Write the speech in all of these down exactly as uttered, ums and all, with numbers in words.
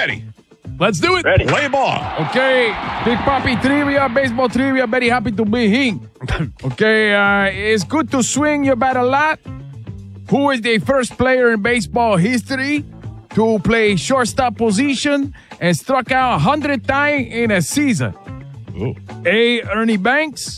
Ready. Let's do it. Ready. Play ball. Okay, Big Papi trivia, baseball trivia. Very happy to be here. Okay, uh, it's good to swing your bat a lot. Who is the first player in baseball history to play shortstop position and struck out one hundred times in a season? Ooh. A. Ernie Banks.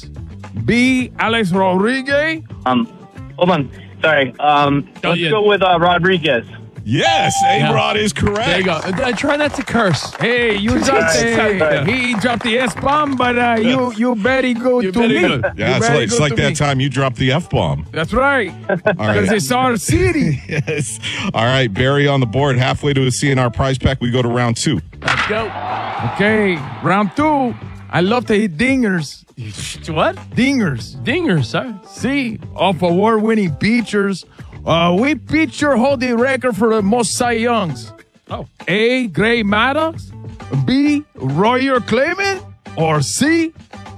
B. Alex Rodriguez. Um, hold on. Sorry. Um, Oh, let's yeah. go with uh, Rodriguez. Yes, A-Rod is correct. There you go. I try not to curse. Hey, you dropped Alright, the, alright. he dropped the S-bomb, but uh, you you very good You're to very me. good. Yeah, You it's very like, it's good like to that me. time you dropped the F-bomb. That's right. All Because right. it's our city. Yes. All right, Barry on the board. Halfway to a C N R prize pack, we go to round two. Let's go. Okay, round two. I love to hit dingers. What? Dingers. Dingers, sorry. See, off award-winning pitchers. Uh, we pitcher hold the record for the most Cy Youngs. Oh. A. Gray Maddox. B. Roger Clemens. Or C.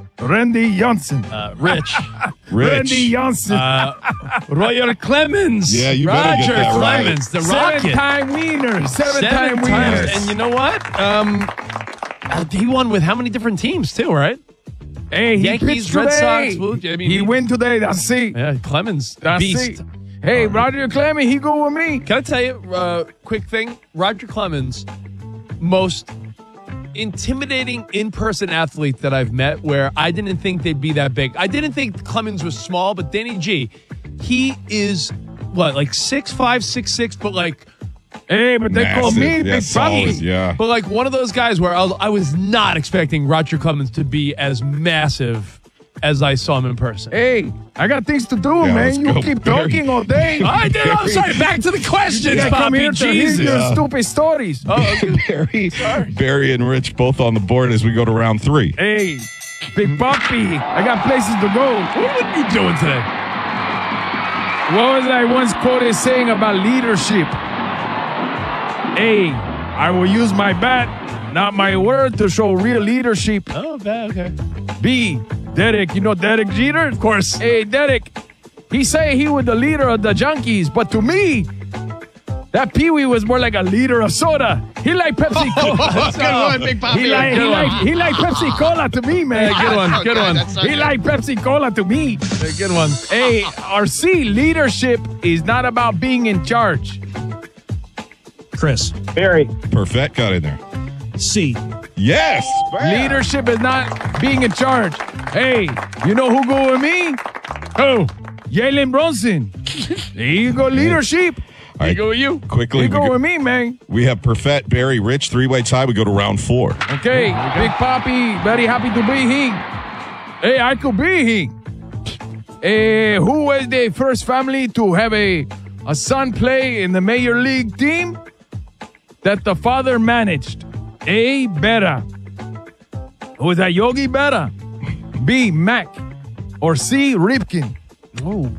Randy Johnson. Uh, Rich. Rich. Randy Johnson. uh, Roger Clemens. Yeah, you better Roger get that right. Clemens, the Rocket. Seven-time winner. Seven-time Seven winner. times. And you know what? Um, uh, he won with how many different teams, too, right? Hey, he Yankees, pitched Red today. Sox, Blue Jays, I mean, he he- win today. That's it. Yeah, Clemens, That's beast. it. Hey, Roger Clemens, he go with me. Can I tell you, uh, quick thing? Roger Clemens, most intimidating in-person athlete that I've met, where I didn't think they'd be that big. I didn't think Clemens was small, but Danny G, he is, what, like six five, six six, but like, Hey, but they call Massive. me Yeah, Big solid, Papi. yeah. but like one of those guys where I was, I was not expecting Roger Clemens to be as massive as I saw him in person. Hey, I got things to do, Yeah, man. let's You go, keep Barry. talking all day. I did. I'm sorry. Back to the questions, Yeah, come here Poppy. to hear Jesus. your stupid stories. Oh, okay. Barry, Barry and Rich both on the board as we go to round three. Hey, Big Papi, I got places to go. What are you doing today? What was I once quoted saying about leadership? A, I will use my bat, not my word, to show real leadership. Oh, bad. Okay. B, Derek, you know Derek Jeter? Of course. Hey, Derek, he say he was the leader of the Junkies, but to me, that Pee-wee was more like a leader of soda. He like Pepsi Cola. Good one, Big Poppy. He like, he Good one. like, he like Pepsi Cola to me, man. Good one. Good one. He like Pepsi Cola to me. Hey, good one. Hey, our C, leadership is not about being in charge. Chris. Barry. Perfect got in there. C. Yes. Bam. Leadership is not being in charge. Hey, you know who go with me? Who? Jalen Brunson. There you go, leadership. All right, Go with you. quickly. You we, go go- with me, man. we have Perfect, Barry, Rich, three-way tie. We go to round four. Okay, Big Papi, very happy to be here. Hey, I could be here. Eh, who was the first family to have a, a son play in the Major League team that the father managed? A, Berra. Who was that, Yogi Berra? B, Mac. Or C, Ripken? Oh.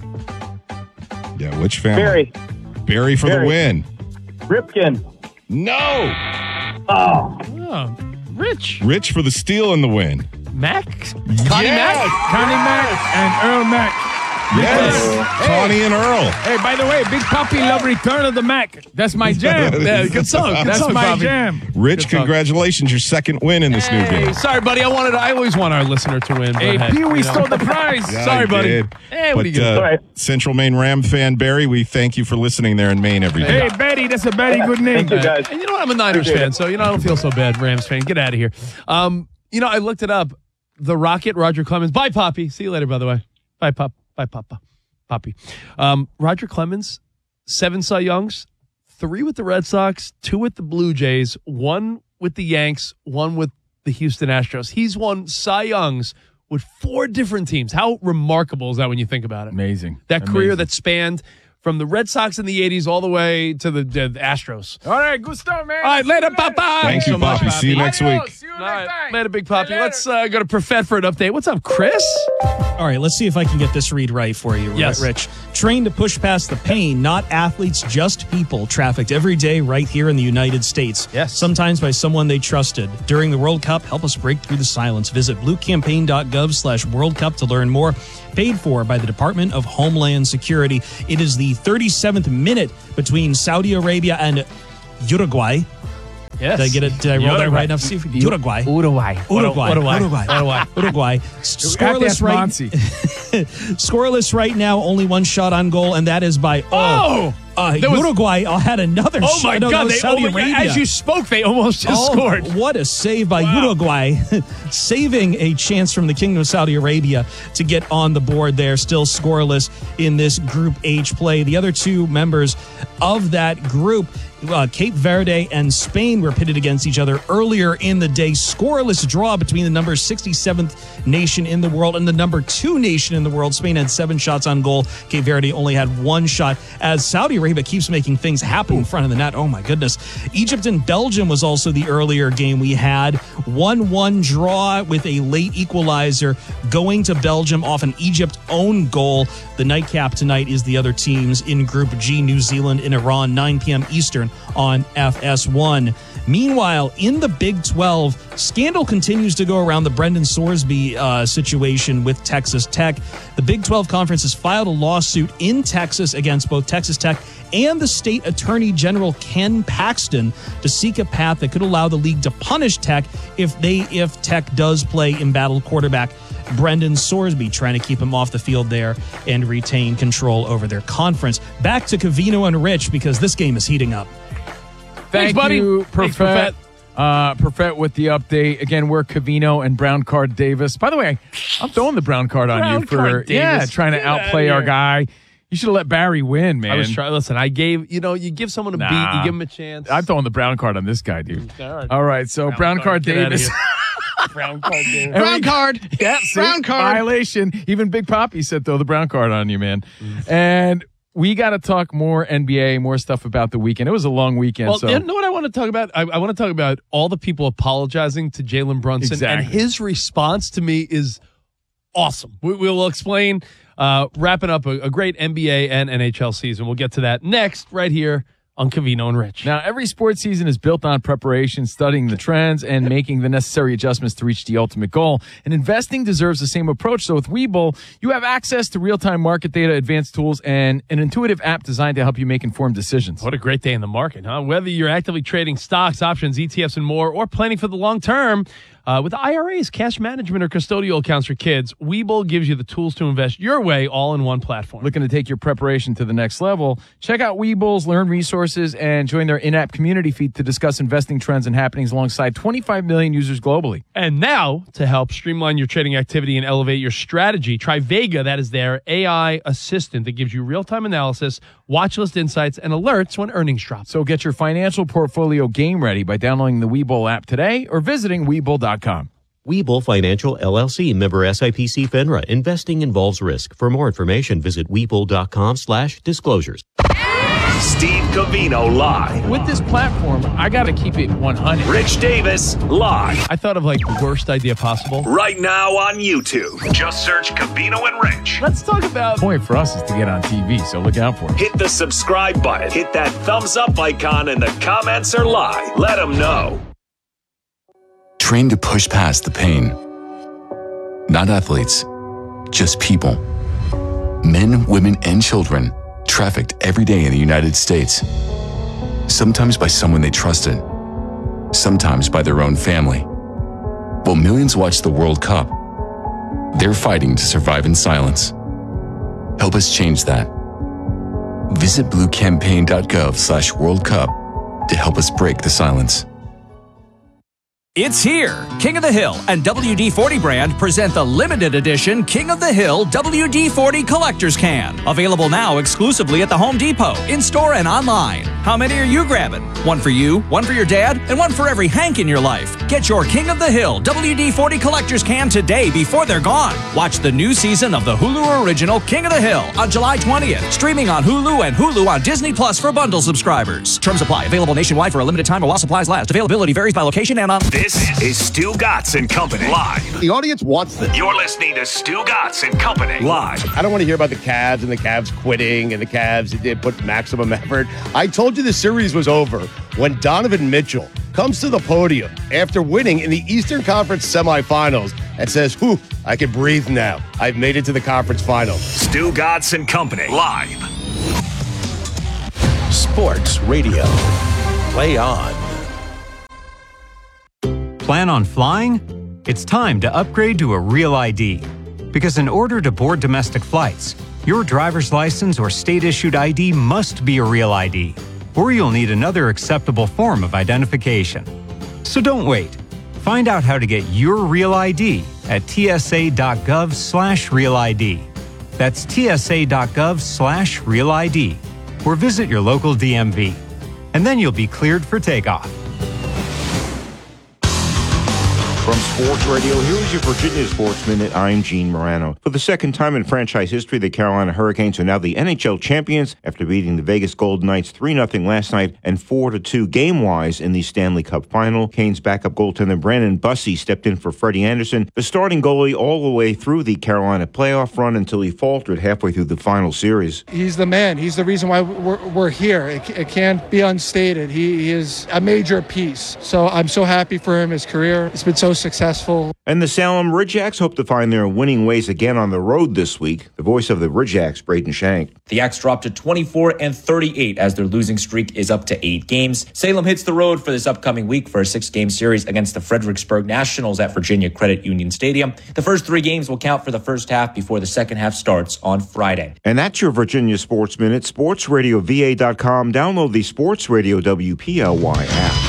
Yeah, which family? Barry. Barry for Barry. the win. Ripken. No. Oh. Oh. Rich. Rich for the steal and the win. Mac? Connie Mac? Connie Mac and Earl Mac. Yes. Connie and Earl. Hey, by the way, Big Papi love Return of the Mac. That's my jam. Yeah, good song. Good That's song, my Poppy. jam. Rich, Good talk. congratulations. Your second win in this new Hey, game. sorry, buddy. I wanted. I always want our listener to win. but Hey, hey, Pee Wee you know. stole the prize. Yeah, Sorry, I buddy. did. Hey, what but, are you gonna uh, do? All right. Central Maine Ram fan Barry, we thank you for listening there in Maine every day. Hey, Betty, that's a very good name. Thank you, guys. And you know what? I'm a Niners Appreciate fan, it. so you know I don't feel so bad. Rams fan, get out of here. Um, you know I looked it up. The Rocket, Roger Clemens. Bye, Poppy. See you later. By the way, bye, Pop. Bye, Papa. Poppy. Um, Roger Clemens, seven Cy Youngs, three with the Red Sox, two with the Blue Jays, one with the Yanks, one with the Houston Astros. He's won Cy Youngs with four different teams. How remarkable is that when you think about it? Amazing. That career Amazing. that spanned from the Red Sox in the eighties all the way to the, the Astros. All right, good stuff, man. All right, later, See Papa. Thank you, so much, Poppy. See you next Adios. week. See you All next right, time. later, Big Poppy. See you Let's uh, go to Perfett for an update. What's up, Chris? All right, let's see if I can get this read right for you, Yes. Rich. Trained to push past the pain, not athletes, just people, trafficked every day right here in the United States. Yes. Sometimes by someone they trusted. During the World Cup, help us break through the silence. Visit bluecampaign.gov slash World Cup to learn more. Paid for by the Department of Homeland Security. It is the thirty-seventh minute between Saudi Arabia and Uruguay. Yes. Did I get it? Did I roll that right enough? See if Uruguay. Uruguay. Uruguay. Uruguay. Uruguay. Uruguay. Uruguay. Scoreless right. Scoreless right now. Only one shot on goal, and that is by Oh! Uh, There was- Uruguay had another Oh shot. my No, that God! was They, Saudi oh my God, Arabia. as you spoke, they almost just Oh, scored. What a save by Wow. Uruguay, saving a chance from the Kingdom of Saudi Arabia to get on the board there, still scoreless in this Group H play. The other two members of that group, uh, Cape Verde and Spain, were pitted against each other earlier in the day. Scoreless draw between the number sixty-seventh nation in the world and the number two nation in the world. Spain had seven shots on goal. Cape Verde only had one shot, as Saudi Arabia keeps making things happen in front of the net. Oh my goodness. Egypt and Belgium was also the earlier game we had. one one draw with a late equalizer going to Belgium off an Egypt own goal. The nightcap tonight is the other teams in Group G, New Zealand and Iran, nine p.m. Eastern on F S one. Meanwhile, in the Big twelve, scandal continues to go around the Brendan Sorsby uh, situation with Texas Tech. The Big twelve Conference has filed a lawsuit in Texas against both Texas Tech and the state attorney general, Ken Paxton, to seek a path that could allow the league to punish Tech if they if Tech does play embattled quarterback Brendan Sorsby, trying to keep him off the field there and retain control over their conference. Back to Covino and Rich, because this game is heating up. Thank Thanks, buddy. you, Thanks, Perfet. Uh, Perfet with the update. Again, we're Covino and Brown Card Davis. By the way, I'm throwing the brown card on Brown you for card yeah, Davis. trying to Get outta outplay our here. guy. You should have let Barry win, man. I was trying. Listen, I gave, you know, you give someone a beat, Nah. you give him a chance. I'm throwing the brown card on this guy, dude. All right. All right, so brown, card, get outta Davis. here. Brown card Davis. Brown card. Yeah, see? Brown card. Violation. Even Big Poppy said throw the brown card on you, man. And we got to talk more N B A, more stuff about the weekend. It was a long weekend. Well, so you know what I want to talk about? I, I want to talk about all the people apologizing to Jalen Brunson. Exactly. And his response to me is awesome. We, we'll explain, uh, wrapping up a, a great N B A and N H L season. We'll get to that next right here on Covino and Rich. Now, every sports season is built on preparation, studying the trends, and making the necessary adjustments to reach the ultimate goal. And investing deserves the same approach. So with Webull, you have access to real-time market data, advanced tools, and an intuitive app designed to help you make informed decisions. What a great day in the market, huh? Whether you're actively trading stocks, options, E T Fs, and more, or planning for the long term, uh, with I R As, cash management, or custodial accounts for kids, Webull gives you the tools to invest your way all in one platform. Looking to take your preparation to the next level? Check out Webull's Learn Resources and join their in-app community feed to discuss investing trends and happenings alongside twenty-five million users globally. And now, to help streamline your trading activity and elevate your strategy, try Vega. That is their A I assistant that gives you real-time analysis, watch list insights, and alerts when earnings drop. So get your financial portfolio game ready by downloading the Webull app today or visiting Webull dot com. Webull Financial, L L C, member S I P C FINRA. Investing involves risk. For more information, visit Webull dot com slash disclosures. Steve Covino live. With this platform, I got to keep it one hundred. Rich Davis live. I thought of like the worst idea possible. Right now on YouTube. Just search Covino and Rich. Let's talk about The point for us is to get on T V, so look out for it. Hit the subscribe button. Hit that thumbs up icon in the comments or live. Let them know. Trained to push past the pain. Not athletes, just people. Men, women, and children trafficked every day in the United States. Sometimes by someone they trusted, sometimes by their own family. While millions watch the World Cup, they're fighting to survive in silence. Help us change that. Visit bluecampaign.gov slash World Cup to help us break the silence. It's here! King of the Hill and W D forty brand present the limited edition King of the Hill W D forty Collector's Can. Available now exclusively at the Home Depot, in-store and online. How many are you grabbing? One for you, one for your dad, and one for every Hank in your life. Get your King of the Hill W D forty Collector's Can today before they're gone. Watch the new season of the Hulu original King of the Hill on July twentieth. Streaming on Hulu and Hulu on Disney Plus for bundle subscribers. Terms apply. Available nationwide for a limited time or while supplies last. Availability varies by location and on... This is Stu Gatz and Company live. The audience wants this. You're listening to Stu Gatz and Company live. I don't want to hear about the Cavs and the Cavs quitting and the Cavs did put maximum effort. I told you the series was over when Donovan Mitchell comes to the podium after winning in the Eastern Conference semifinals and says, whew, I can breathe now. I've made it to the conference final. Stu Gatz and Company live. Sports Radio. Play on. Plan on flying? It's time to upgrade to a Real I D. Because in order to board domestic flights, your driver's license or state-issued I D must be a Real I D, or you'll need another acceptable form of identification. So don't wait. Find out how to get your Real I D at tsa.gov slash Real ID. That's tsa.gov slash Real ID, or visit your local D M V. And then you'll be cleared for takeoff. From Sports Radio, here's your Virginia Sports Minute. I'm Gene Morano. For the second time in franchise history, the Carolina Hurricanes are now the N H L champions after beating the Vegas Golden Knights three nothing last night and four to two game-wise in the Stanley Cup final. Canes backup goaltender Brandon Bussey stepped in for Freddie Anderson, the starting goalie all the way through the Carolina playoff run until he faltered halfway through the final series. He's the man. He's the reason why we're, we're here. It, it can't be unstated. He, he is a major piece. So I'm so happy for him. His career has been so successful. And the Salem Ridgeacks hope to find their winning ways again on the road this week. The voice of the Ridgeacks, Braden Shank. The Axe dropped to twenty-four and thirty-eight as their losing streak is up to eight games. Salem hits the road for this upcoming week for a six-game series against the Fredericksburg Nationals at Virginia Credit Union Stadium. The first three games will count for the first half before the second half starts on Friday. And that's your Virginia Sports Minute. sports radio v a dot com. Download the Sports Radio W P L Y app.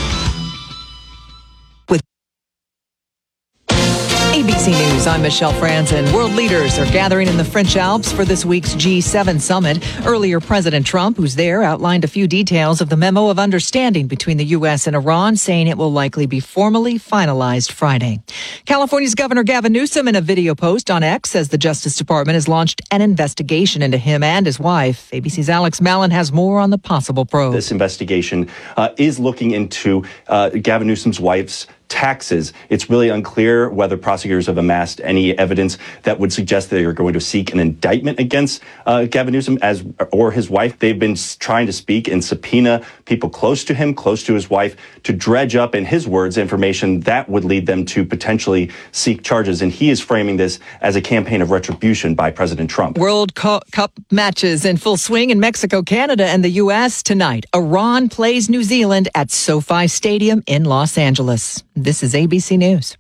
A B C News, I'm Michelle Franzen. World leaders are gathering in the French Alps for this week's G seven summit. Earlier, President Trump, who's there, outlined a few details of the memo of understanding between the U S and Iran, saying it will likely be formally finalized Friday. California's Governor Gavin Newsom, in a video post on X, says the Justice Department has launched an investigation into him and his wife. A B C's Alex Mallon has more on the possible probe. This investigation uh, is looking into uh, Gavin Newsom's wife's taxes. It's really unclear whether prosecutors have amassed any evidence that would suggest that they are going to seek an indictment against uh, Gavin Newsom as or his wife. They've been trying to speak and subpoena people close to him, close to his wife, to dredge up, in his words, information that would lead them to potentially seek charges. And he is framing this as a campaign of retribution by President Trump. World Cup matches in full swing in Mexico, Canada, and the U S tonight. Iran plays New Zealand at SoFi Stadium in Los Angeles. This is A B C News.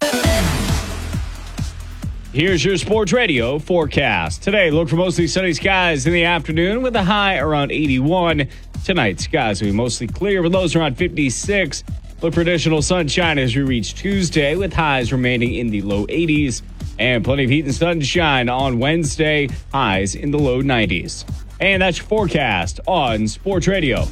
Here's your Sports Radio forecast. Today, look for mostly sunny skies in the afternoon with a high around eighty-one. Tonight, skies will be mostly clear with lows around fifty-six. Look for additional sunshine as we reach Tuesday with highs remaining in the low eighties. And plenty of heat and sunshine on Wednesday, highs in the low nineties. And that's your forecast on Sports Radio.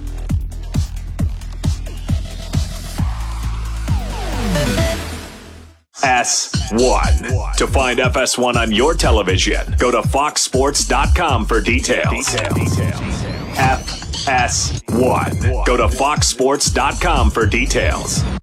S one. To find F S one on your television, go to fox sports dot com for details. F S one. Go to fox sports dot com for details.